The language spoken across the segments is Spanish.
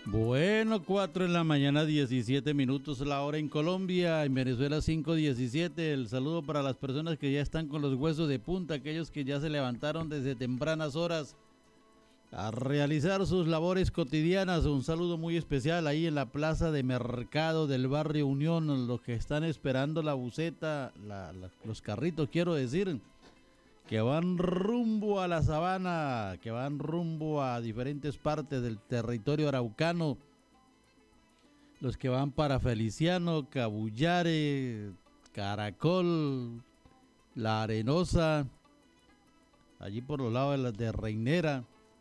Bueno, 4 en la mañana, 17 minutos la hora en Colombia, en Venezuela 5:17. El saludo para las personas que ya están con los huesos de punta, aquellos que ya se levantaron desde tempranas horas a realizar sus labores cotidianas. Un saludo muy especial ahí en la plaza de mercado del barrio Unión, los que están esperando la buseta, los carritos quiero decir, que van rumbo a la sabana, que van rumbo a diferentes partes del territorio araucano, los que van para Feliciano, Cabullare, Caracol, La Arenosa, allí por los lados de Reinera,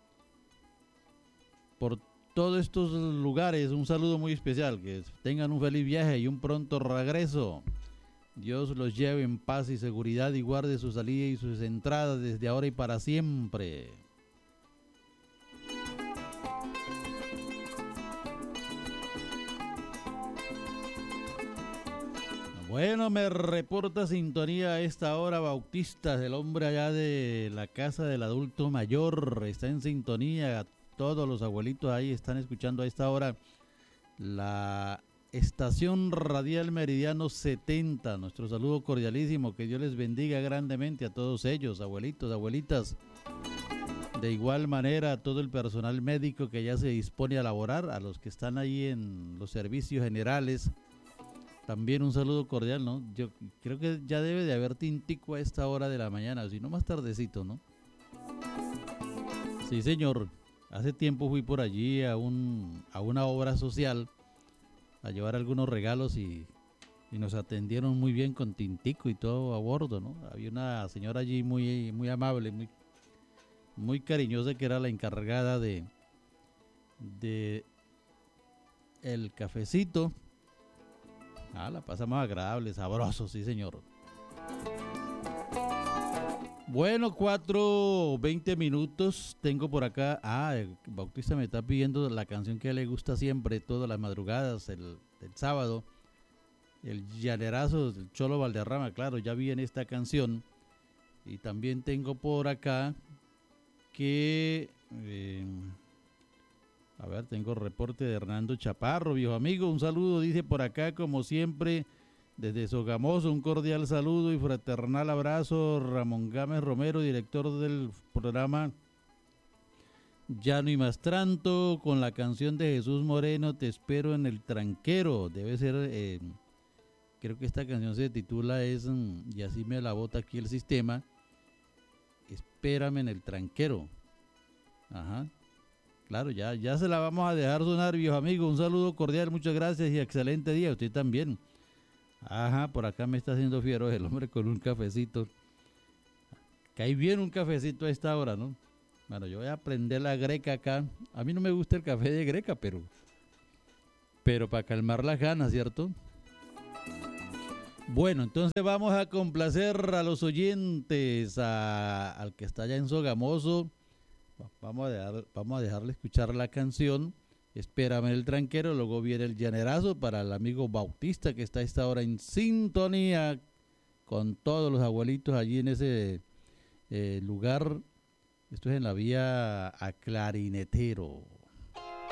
por todos estos lugares, un saludo muy especial, que tengan un feliz viaje y un pronto regreso. Dios los lleve en paz y seguridad y guarde su salida y sus entradas desde ahora y para siempre. Bueno, me reporta sintonía a esta hora Bautista, el hombre allá de la casa del adulto mayor. Está en sintonía, todos los abuelitos ahí están escuchando a esta hora la Estación Radial Meridiano 70, nuestro saludo cordialísimo, que Dios les bendiga grandemente a todos ellos, abuelitos, abuelitas. De igual manera a todo el personal médico que ya se dispone a laborar, a los que están ahí en los servicios generales, también un saludo cordial, ¿no? Yo creo que ya debe de haber tintico a esta hora de la mañana, si no más tardecito, ¿no? Sí, señor, hace tiempo fui por allí a una obra social a llevar algunos regalos y nos atendieron muy bien con tintico y todo a bordo, ¿no? Había una señora allí muy, muy amable, muy cariñosa, que era la encargada de el cafecito. La pasamos agradable, sabroso, sí señor. Bueno, 4:20 minutos, tengo por acá, Bautista me está pidiendo la canción que le gusta siempre, todas las madrugadas, el sábado, el llanerazo del Cholo Valderrama, claro, ya vi en esta canción. Y también tengo por acá que, tengo reporte de Hernando Chaparro, viejo amigo, un saludo, dice por acá, como siempre, desde Sogamoso, un cordial saludo y fraternal abrazo, Ramón Gámez Romero, director del programa Llano y Mastranto, con la canción de Jesús Moreno, Te espero en el tranquero. Debe ser, creo que esta canción se titula y así me la bota aquí el sistema, Espérame en el tranquero. Ajá. Claro, ya se la vamos a dejar sonar, viejo amigo. Un saludo cordial, muchas gracias y excelente día. Usted también. Ajá, por acá me está haciendo fiero el hombre con un cafecito. Cae bien un cafecito a esta hora, ¿no? Bueno, yo voy a prender la greca acá. A mí no me gusta el café de greca, pero para calmar las ganas, ¿cierto? Bueno, entonces vamos a complacer a los oyentes, al que está allá en Sogamoso. Vamos a dejarle escuchar la canción Espérame el tranquero, luego viene el llanerazo para el amigo Bautista, que está a esta hora en sintonía con todos los abuelitos allí en ese lugar. Esto es en la vía a Clarinetero.